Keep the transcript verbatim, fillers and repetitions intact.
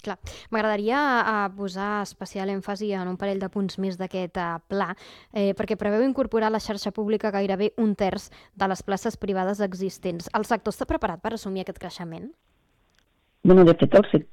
Clar, m'agradaria eh, posar especial èmfasi en un parell de punts més d'aquest eh, pla, eh, perquè preveu incorporar a la xarxa pública gairebé un terç de les places privades existents. El sector està preparat per assumir aquest creixement? Bueno, de fet, el sector